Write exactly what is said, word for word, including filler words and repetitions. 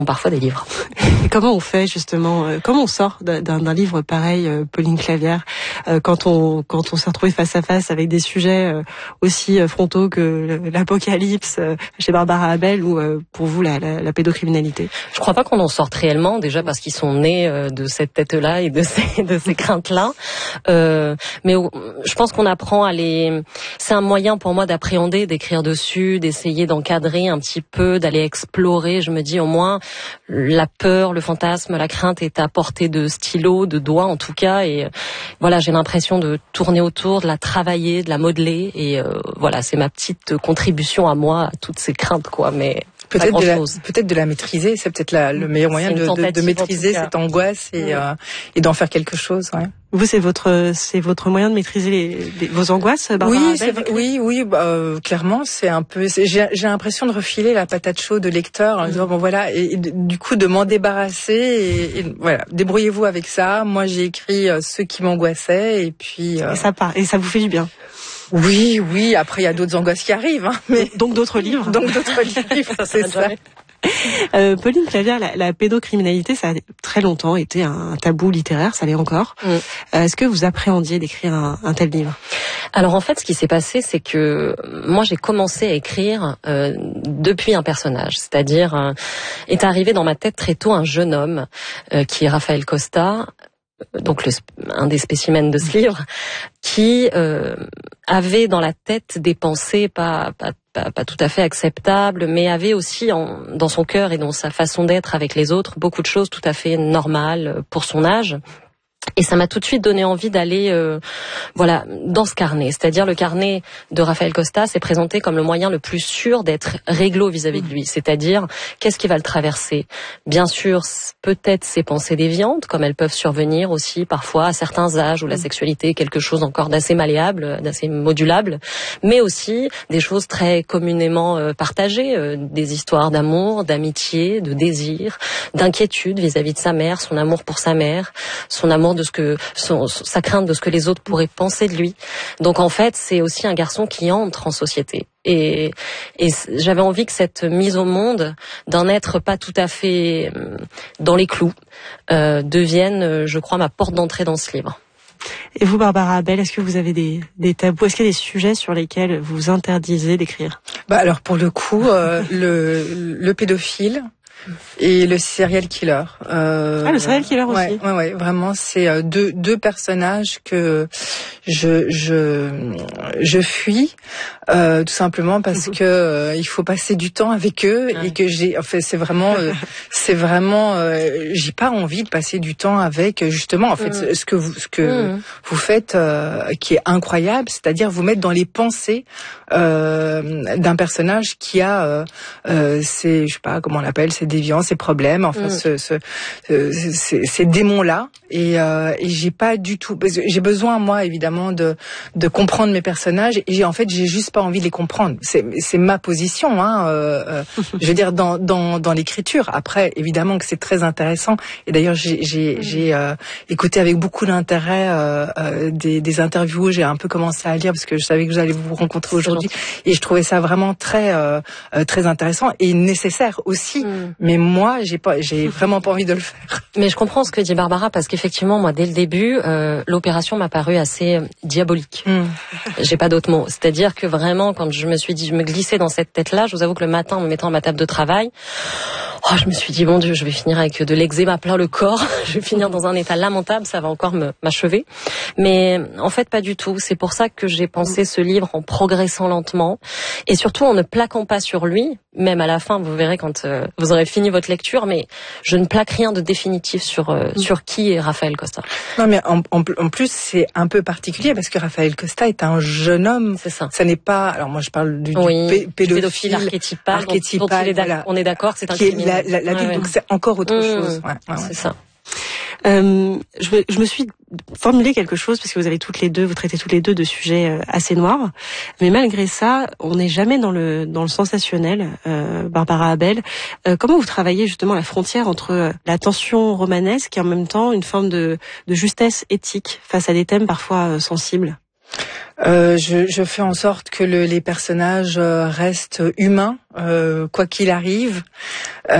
parfois des livres. Et comment on fait justement, euh, comment on sort d'un, d'un livre pareil, euh, Pauline Clavière, euh, quand on quand on s'est retrouvé face à face avec des sujets euh, aussi euh, frontaux que l'apocalypse euh, chez Barbara Abel ou euh, pour vous la, la, la pédocriminalité? Je crois pas qu'on en sorte réellement, déjà parce qu'ils sont nés euh, de cette tête-là et de ces de ces craintes-là. Euh, mais je pense qu'on apprend à les. C'est un moyen pour moi d'appréhender, d'écrire dessus, d'essayer d'encadrer un petit peu, d'aller explorer. Je me dis au moins la peur, le fantasme, la crainte est à portée de stylo, de doigt en tout cas, et voilà, j'ai l'impression de tourner autour, de la travailler, de la modeler, et euh, voilà, c'est ma petite contribution à moi à toutes ces craintes, quoi. Mais peut-être de la, peut-être de la maîtriser, c'est peut-être la, le meilleur moyen de, de, de maîtriser cette angoisse et, mmh. euh, et d'en faire quelque chose. Ouais. Vous, c'est votre, c'est votre moyen de maîtriser les, les, vos angoisses, Barbara Oui, Abel, c'est, oui, oui, bah, euh, clairement, c'est un peu. C'est, j'ai, j'ai l'impression de refiler la patate chaude de lecteur en mmh. disant bon voilà, et, et du coup de m'en débarrasser et, et voilà, débrouillez-vous avec ça. Moi, j'ai écrit euh, ceux qui m'angoissaient et puis. Euh... Et ça part, et ça vous fait du bien. Oui, oui. Après, il y a d'autres angoisses qui arrivent, hein, mais donc d'autres livres. Donc d'autres livres, c'est ça. Euh, Pauline Clavière, la, la pédocriminalité, ça a très longtemps été un tabou littéraire, ça l'est encore. Mm. Euh, est-ce que vous appréhendiez d'écrire un, un tel livre? Alors en fait, ce qui s'est passé, c'est que moi j'ai commencé à écrire euh, depuis un personnage, c'est-à-dire euh, est arrivé dans ma tête très tôt un jeune homme euh, qui est Raphaël Costa, donc le, un des spécimens de ce livre, qui euh, avait dans la tête des pensées pas, pas, pas, pas tout à fait acceptables, mais avait aussi en, dans son cœur et dans sa façon d'être avec les autres beaucoup de choses tout à fait normales pour son âge. Et ça m'a tout de suite donné envie d'aller euh, voilà, dans ce carnet. C'est-à-dire le carnet de Raphaël Costa s'est présenté comme le moyen le plus sûr d'être réglo vis-à-vis de lui. C'est-à-dire, qu'est-ce qui va le traverser? Bien sûr, peut-être ses pensées déviantes, comme elles peuvent survenir aussi parfois à certains âges où la sexualité est quelque chose encore d'assez malléable, d'assez modulable, mais aussi des choses très communément euh, partagées, euh, des histoires d'amour, d'amitié, de désir, d'inquiétude vis-à-vis de sa mère, son amour pour sa mère, son amour de ce que son, sa crainte de ce que les autres pourraient penser de lui. Donc en fait, c'est aussi un garçon qui entre en société. Et, et j'avais envie que cette mise au monde d'un être pas tout à fait dans les clous euh, devienne, je crois, ma porte d'entrée dans ce livre. Et vous, Barbara Abel, est-ce que vous avez des, des tabous? Est-ce qu'il y a des sujets sur lesquels vous vous interdisez d'écrire? Bah alors pour le coup, euh, le, le pédophile et le serial killer. Euh, ah, le serial killer aussi. Ouais, ouais, ouais, vraiment, c'est deux deux personnages que je je je fuis euh, tout simplement parce que euh, il faut passer du temps avec eux ouais. et que j'ai, en fait, c'est vraiment, euh, c'est vraiment, euh, j'ai pas envie de passer du temps avec justement, en fait, mmh. ce que vous ce que mmh. vous faites, euh, qui est incroyable, c'est-à-dire vous mettre dans les pensées euh, d'un personnage qui a, euh, euh, ces, je sais pas comment on l'appelle, ces déviants, ces problèmes, enfin, mmh. ce, ce, ce, ces, ces démons-là, et, euh, et j'ai pas du tout, j'ai besoin moi évidemment de de comprendre mes personnages, et j'ai en fait j'ai juste pas envie de les comprendre. C'est c'est ma position, hein. Euh, je veux dire dans dans dans l'écriture. Après, évidemment que c'est très intéressant. Et d'ailleurs, j'ai j'ai mmh. j'ai euh, écouté avec beaucoup d'intérêt euh, euh, des des interviews. J'ai un peu commencé à lire parce que je savais que vous allez vous rencontrer aujourd'hui, et je trouvais ça vraiment très euh, très intéressant et nécessaire aussi. Mmh. Mais moi, j'ai pas, j'ai vraiment pas envie de le faire. Mais je comprends ce que dit Barbara, parce qu'effectivement, moi, dès le début, euh, l'opération m'a paru assez diabolique. Mm. J'ai pas d'autre mot. C'est-à-dire que vraiment, quand je me suis dit, je me glissais dans cette tête-là, je vous avoue que le matin, en me mettant à ma table de travail, oh, je me suis dit, mon Dieu, je vais finir avec de l'eczéma plein le corps. Je vais finir dans un état lamentable, ça va encore me, m'achever. Mais en fait, pas du tout. C'est pour ça que j'ai pensé ce livre en progressant lentement et surtout en ne plaquant pas sur lui. Même à la fin, vous verrez quand euh, vous aurez fini votre lecture, mais je ne plaque rien de définitif sur euh, mmh. sur qui est Raphaël Costa. Non, mais en, en, en plus, c'est un peu particulier parce que Raphaël Costa est un jeune homme. C'est ça. Ça n'est pas. Alors moi, je parle du, oui, du pé- pédophile, pédophile archétypal. archétypal dont, dont est voilà, on est d'accord, c'est un qui criminel. Est la, la, la, ouais, ouais. Donc c'est encore autre mmh, chose. Ouais, ouais, c'est ouais. ça. Euh, je, me, je me suis formulé quelque chose parce que vous avez toutes les deux, vous traitez toutes les deux de sujets assez noirs, mais malgré ça, on n'est jamais dans le dans le sensationnel. Euh, Barbara Abel, euh, comment vous travaillez justement la frontière entre la tension romanesque et en même temps une forme de, de justesse éthique face à des thèmes parfois sensibles? Euh, je, je fais en sorte que le, les personnages restent humains, euh, quoi qu'il arrive. Euh,